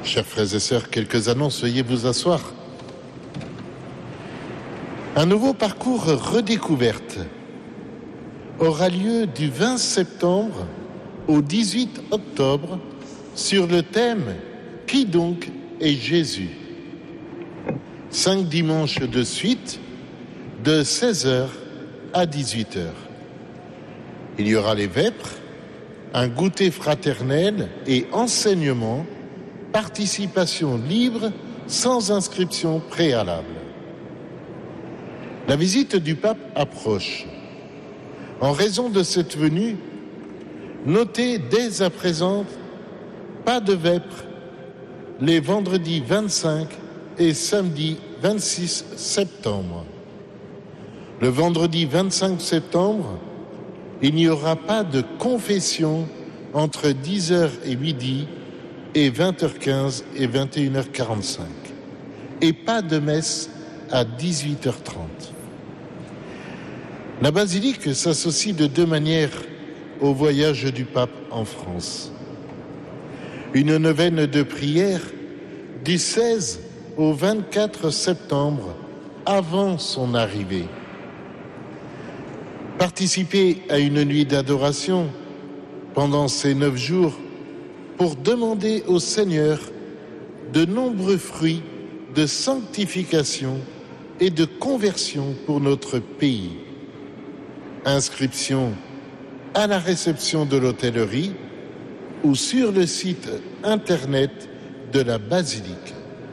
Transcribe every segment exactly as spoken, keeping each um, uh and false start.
Chers frères et sœurs, quelques annonces, veuillez vous asseoir. Un nouveau parcours redécouverte aura lieu du vingt septembre au dix-huit octobre sur le thème « Qui donc est Jésus ?» Cinq dimanches de suite, de seize heures à dix-huit heures. Il y aura les vêpres, un goûter fraternel et enseignement, participation libre sans inscription préalable. La visite du pape approche. En raison de cette venue, notez dès à présent pas de vêpres les vendredis vingt-cinq et samedi vingt-six septembre. Le vendredi vingt-cinq septembre, il n'y aura pas de confession entre dix heures et midi et vingt heures quinze et vingt et une heures quarante-cinq. Et pas de messe à dix-huit heures trente. La basilique s'associe de deux manières au voyage du pape en France. Une neuvaine de prière du seize au vingt-quatre septembre avant son arrivée. Participer à une nuit d'adoration pendant ces neuf jours pour demander au Seigneur de nombreux fruits de sanctification et de conversion pour notre pays. Inscription à la réception de l'hôtellerie ou sur le site internet de la basilique.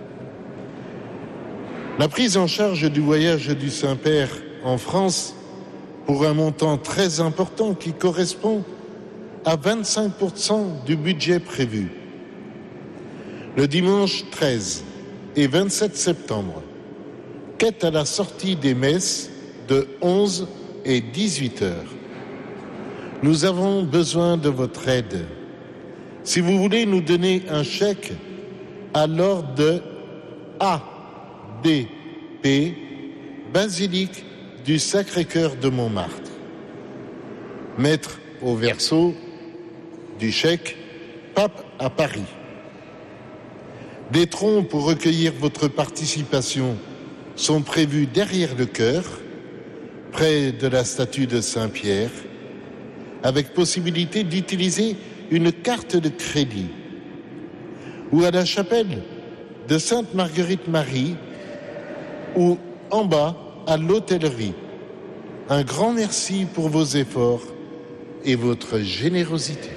La prise en charge du voyage du Saint-Père en France pour un montant très important qui correspond à vingt-cinq pour cent du budget prévu. Le dimanche treize et vingt-sept septembre, quête à la sortie des messes de onze et dix-huit heures. Nous avons besoin de votre aide. Si vous voulez nous donner un chèque à l'ordre de A D P, Basilique du Sacré-Cœur de Montmartre. Mettre au verso du chèque Pape à Paris. Des troncs pour recueillir votre participation sont prévus derrière le chœur, près de la statue de Saint-Pierre, avec possibilité d'utiliser une carte de crédit, ou à la chapelle de Sainte-Marguerite-Marie, ou en bas à l'hôtellerie. Un grand merci pour vos efforts et votre générosité.